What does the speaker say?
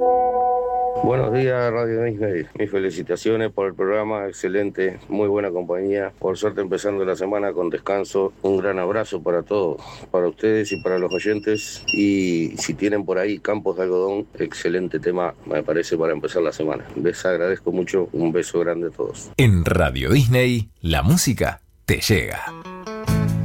Buenos días, Radio Disney. Mis felicitaciones por el programa, excelente, muy buena compañía. Por suerte empezando la semana con descanso. Un gran abrazo para todos, para ustedes y para los oyentes. Y si tienen por ahí Campos de Algodón, excelente tema, me parece, para empezar la semana. Les agradezco mucho, un beso grande a todos. En Radio Disney, la música te llega.